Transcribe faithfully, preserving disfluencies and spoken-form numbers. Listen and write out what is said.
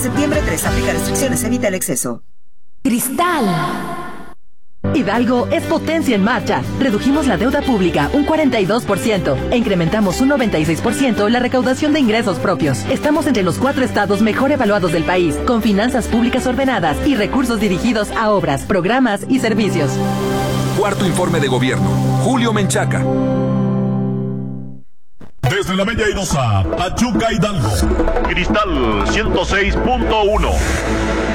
septiembre tres. Aplica restricciones. Evita el exceso. Cristal. Hidalgo es potencia en marcha. Redujimos la deuda pública un cuarenta y dos por ciento e incrementamos un noventa y seis por ciento la recaudación de ingresos propios. Estamos entre los cuatro estados mejor evaluados del país, con finanzas públicas ordenadas y recursos dirigidos a obras, programas y servicios. Cuarto informe de gobierno. Julio Menchaca. Desde la Bella Airosa, Pachuca, Hidalgo. Cristal ciento seis punto uno.